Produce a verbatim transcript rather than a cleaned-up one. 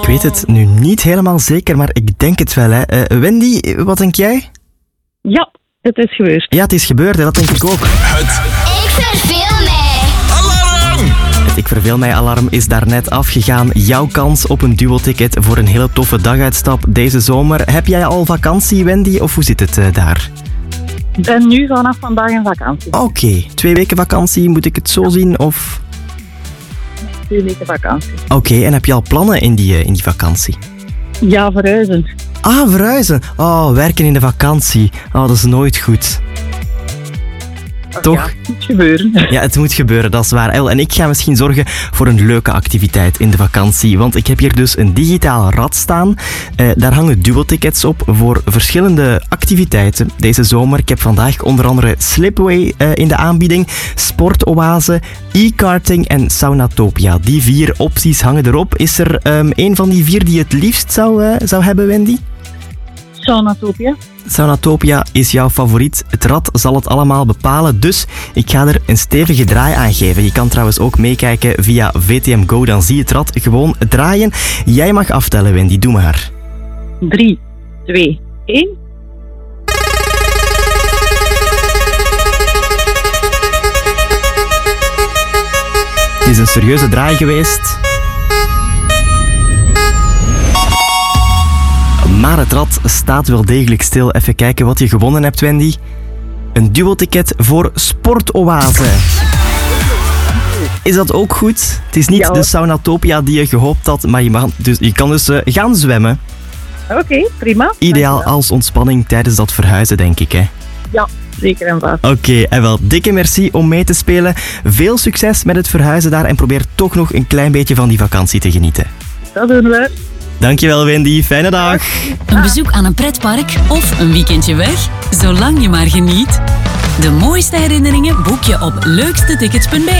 weet het nu niet helemaal zeker, maar ik denk het wel. Hè. Uh, Wendy, wat denk jij? Ja, het is gebeurd. Ja, het is gebeurd, hè. Dat denk ik ook. Het Ik verveel mij. alarm! Het Ik Verveel Mij alarm is daarnet afgegaan. Jouw kans op een duo-ticket voor een hele toffe daguitstap deze zomer. Heb jij al vakantie, Wendy, of hoe zit het uh, daar? Ik ben nu vanaf vandaag in vakantie. Oké, okay. Twee weken vakantie, moet ik het zo zien, of... Twee weken vakantie. Oké, okay. En heb je al plannen in die, in die vakantie? Ja, verhuizen. Ah, verhuizen. Oh, werken in de vakantie. Oh, dat is nooit goed. Toch? Ja, het moet gebeuren. Ja, het moet gebeuren, dat is waar. El, en ik ga misschien zorgen voor een leuke activiteit in de vakantie. Want ik heb hier dus een digitaal rad staan. Uh, daar hangen duo-tickets op voor verschillende activiteiten deze zomer. Ik heb vandaag onder andere Slipway uh, in de aanbieding, Sportoase, e-karting en Saunatopia. Die vier opties hangen erop. Is er um, een van die vier die je het liefst zou, uh, zou hebben, Wendy? Saunatopia. Saunatopia is jouw favoriet. Het rad zal het allemaal bepalen, dus ik ga er een stevige draai aan geven. Je kan trouwens ook meekijken via V T M Go, dan zie je het rad gewoon draaien. Jij mag aftellen, Wendy, doe maar. drie, twee, één. Het is een serieuze draai geweest. Maar het rad staat wel degelijk stil. Even kijken wat je gewonnen hebt, Wendy. Een duo-ticket voor Sportoase. Is dat ook goed? Het is niet ja, de Saunatopia die je gehoopt had, maar je, mag, dus, je kan dus uh, gaan zwemmen. Oké, okay, prima. Ideaal als ontspanning tijdens dat verhuizen, denk ik, hè? Ja, zeker en vast. Oké, okay, en wel, dikke merci om mee te spelen. Veel succes met het verhuizen daar en probeer toch nog een klein beetje van die vakantie te genieten. Dat doen we. Dankjewel, Wendy. Fijne dag. Een bezoek aan een pretpark of een weekendje weg, zolang je maar geniet. De mooiste herinneringen boek je op leukste tickets punt b e.